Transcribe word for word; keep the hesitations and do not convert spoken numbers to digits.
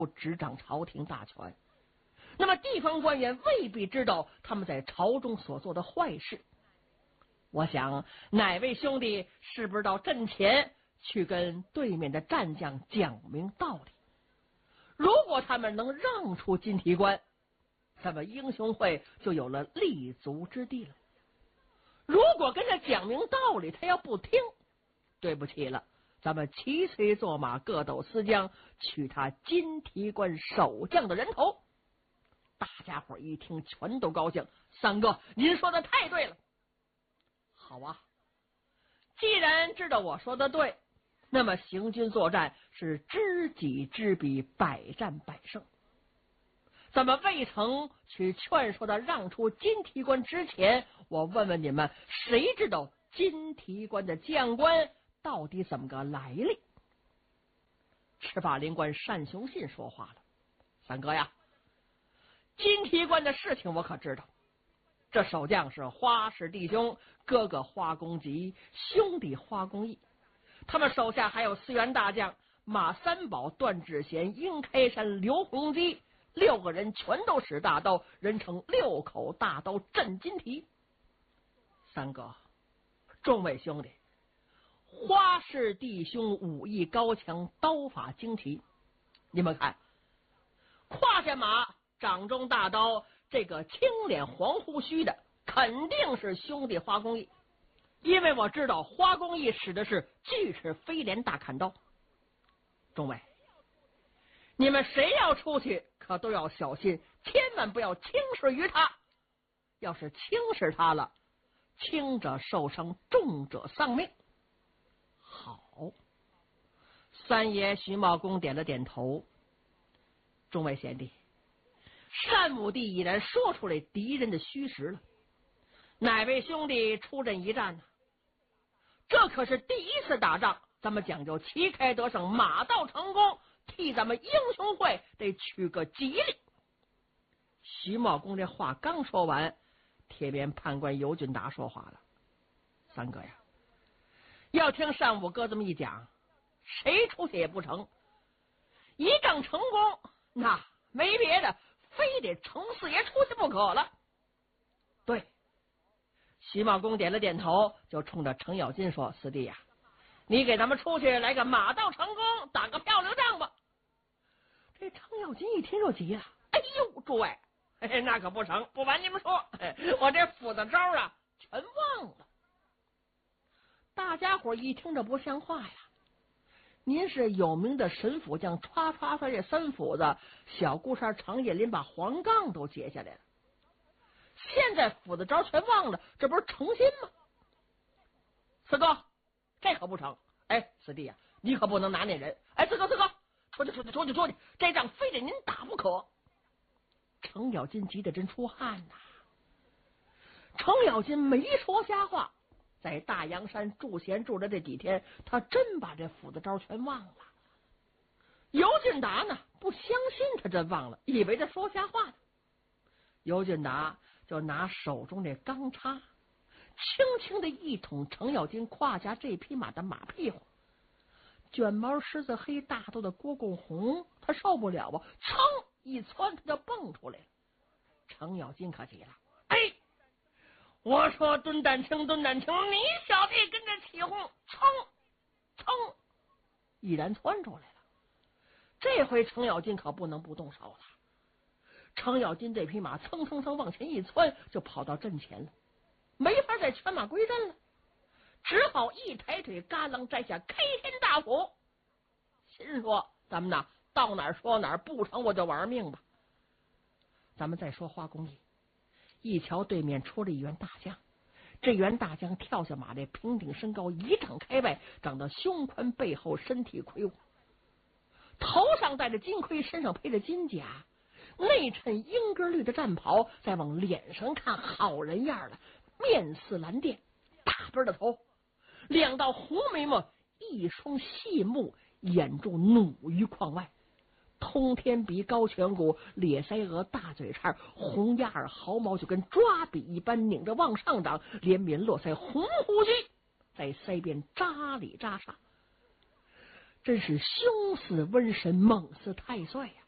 不执掌朝廷大权，那么地方官员未必知道他们在朝中所做的坏事。我想哪位兄弟是不是到阵前去跟对面的战将讲明道理？如果他们能让出金提官，那么英雄会就有了立足之地了。如果跟他讲明道理，他要不听，对不起了，咱们骑随坐马，各斗私疆，取他金提官守将的人头。大家伙一听，全都高兴。三哥，您说的太对了。好啊，既然知道我说的对，那么行军作战是知己知彼，百战百胜。怎么未曾去劝说他让出金提官之前，我问问你们，谁知道金提官的将官到底怎么个来历？赤法灵官单雄信说话了：三哥呀，金提官的事情我可知道。这守将是花氏弟兄，哥哥花公吉，兄弟花公义。他们手下还有四员大将马三宝、段志贤、殷开山、刘洪基，六个人全都使大刀，人称六口大刀镇金提。三哥，众位兄弟，花氏弟兄武艺高强，刀法精奇。你们看，胯下马，掌中大刀，这个青脸黄胡须的肯定是兄弟花公义，因为我知道花公义使的是巨齿飞镰大砍刀。众位，你们谁要出去可都要小心，千万不要轻视于他。要是轻视他了，轻者受伤，重者丧命。好，三爷徐茂公点了点头。众位贤弟，单武帝已然说出来敌人的虚实了。哪位兄弟出阵一战呢？这可是第一次打仗，咱们讲究旗开得胜，马到成功，替咱们英雄会得取个吉利。徐茂公这话刚说完，铁鞭判官尤俊达说话了：三哥呀，要听单武哥这么一讲，谁出去也不成。一仗成功，那没别的，非得程四爷出去不可了。对，徐茂公点了点头，就冲着程咬金说：四弟呀，你给咱们出去来个马到成功，打个漂亮仗吧。这程咬金一听就急了：哎呦，诸位，那可不成，不瞒你们说，我这斧子招啊全忘了。大家伙一听这不像话呀，您是有名的神斧匠，歘歘歘这三斧子，小顾山长叶林把黄杠都截下来了，现在斧子招全忘了，这不是诚心吗？四哥，这可不成。哎，四弟呀、啊，你可不能拿捏人。哎，四哥四哥，出去出去出去出去，这仗非得您打不可。程咬金急得真出汗呐。程咬金没说瞎话，在大洋山住闲住的这几天，他真把这斧子招全忘了。尤俊达呢，不相信他真忘了，以为他说瞎话呢。尤俊达就拿手中这钢叉，轻轻的一捅程咬金胯下这匹马的马屁股。卷毛狮子黑大肚的郭贡红，他受不了啊，噌一窜，他就蹦出来了。程咬金可急了：哎，我说蹲蛋清蹲蛋清，你小弟跟着起哄，噌噌已然窜出来了。这回程咬金可不能不动手了。程咬金这匹马蹭蹭蹭往前一窜，就跑到阵前了，没法再犬马归阵了，只好一抬腿，嘎啷摘下开天大斧，心说：咱们呐，到哪儿说哪儿，不成我就玩命吧。咱们再说花公义，一瞧对面出了一员大将，这员大将跳下马来，平顶身高一丈开外，长得胸宽背厚，身体魁梧，头上戴着金盔，身上披着金甲，内衬英格绿的战袍，再往脸上看，好人样了，面似蓝靛，大背的头，两道红眉毛，一双细目，眼中弩于眶外，通天鼻，高颧骨，咧腮额，大嘴叉，红鸭耳，毫毛就跟抓笔一般拧着往上长，连绵络腮，红胡须在腮边扎里扎煞，真是凶似瘟神，猛似太岁呀、啊！